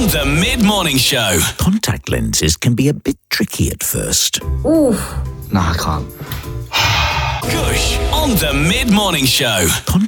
The Mid-Morning Show. Contact lenses can be a bit tricky at first. Ooh. No, I can't. Gush on The Mid-Morning Show. Contact